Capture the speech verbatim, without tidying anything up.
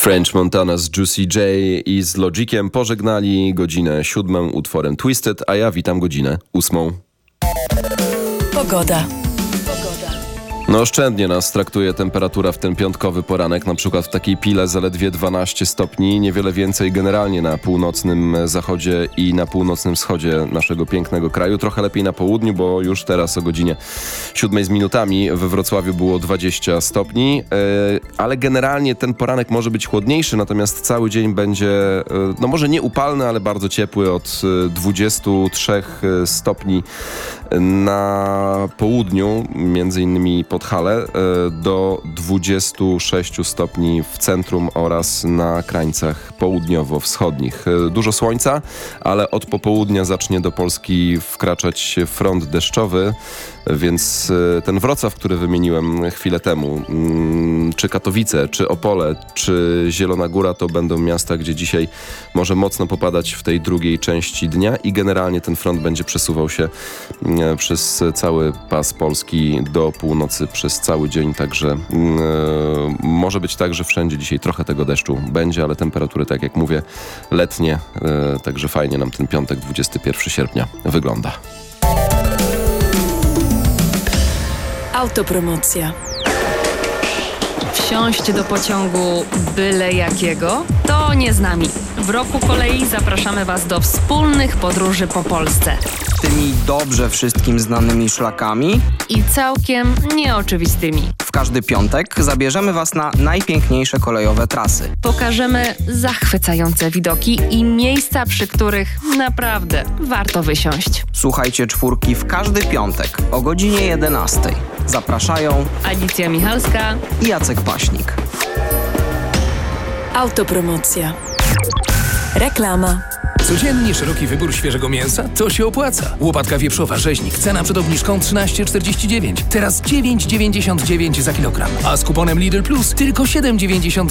French Montana z Juicy J i z Logiciem pożegnali godzinę siódmą utworem Twisted, a ja witam godzinę ósmą. Pogoda. No oszczędnie nas traktuje temperatura w ten piątkowy poranek, na przykład w takiej Pile zaledwie dwanaście stopni, niewiele więcej generalnie na północnym zachodzie i na północnym wschodzie naszego pięknego kraju. Trochę lepiej na południu, bo już teraz o godzinie siódmej z minutami we Wrocławiu było dwadzieścia stopni, yy, ale generalnie ten poranek może być chłodniejszy, natomiast cały dzień będzie, yy, no może nie upalny, ale bardzo ciepły, od dwudziestu trzech stopni na południu, między innymi pod Hale, do dwudziestu sześciu stopni w centrum oraz na krańcach południowo-wschodnich. Dużo słońca, ale od popołudnia zacznie do Polski wkraczać front deszczowy, więc ten Wrocław, który wymieniłem chwilę temu, czy Katowice, czy Opole, czy Zielona Góra, to będą miasta, gdzie dzisiaj może mocno popadać w tej drugiej części dnia i generalnie ten front będzie przesuwał się przez cały pas Polski do północy przez cały dzień, także yy, może być tak, że wszędzie dzisiaj trochę tego deszczu będzie, ale temperatury, tak jak mówię, letnie, yy, także fajnie nam ten piątek, dwudziestego pierwszego sierpnia wygląda. Autopromocja. Wsiąść do pociągu byle jakiego? To nie z nami. W Roku Kolei zapraszamy Was do wspólnych podróży po Polsce. Tymi dobrze wszystkim znanymi szlakami I całkiem nieoczywistymi. w każdy piątek zabierzemy Was na najpiękniejsze kolejowe trasy. Pokażemy zachwycające widoki i miejsca, przy których naprawdę warto wysiąść. Słuchajcie czwórki w każdy piątek o godzinie jedenastej. Zapraszają Alicja Michalska i Jacek Paśnik. Autopromocja. Reklama. Codziennie szeroki wybór świeżego mięsa? To się opłaca. Łopatka wieprzowa rzeźnik. Cena przed obniżką trzynaście czterdzieści dziewięć. Teraz dziewięć dziewięćdziesiąt dziewięć za kilogram. A z kuponem Lidl Plus tylko siedem dziewięćdziesiąt